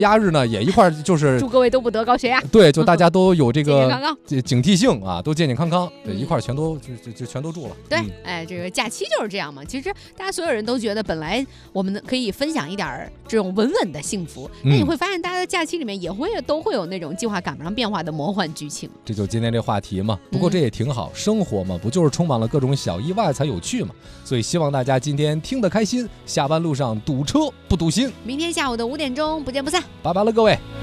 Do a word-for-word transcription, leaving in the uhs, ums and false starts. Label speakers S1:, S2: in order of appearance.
S1: 压日呢也一块就是
S2: 祝各位都不得高血压。
S1: 对，就大家都有这个
S2: 健健康康
S1: 警惕性啊，都健健康康，对，
S2: 嗯
S1: 一块全都就就就全都住了。
S2: 对，
S1: 嗯、
S2: 哎，这个假期就是这样嘛。其实大家所有人都觉得，本来我们可以分享一点儿这种稳稳的幸福，那、
S1: 嗯、
S2: 你会发现，大家的假期里面也会都会有那种计划赶不上变化的魔幻剧情。
S1: 这就今天这话题嘛。不过这也挺好，嗯、生活嘛，不就是充满了各种小意外才有趣嘛？所以希望大家今天听得开心，下班路上堵车不堵心。
S2: 明天下午的五点钟不见不散，
S1: 拜拜了各位。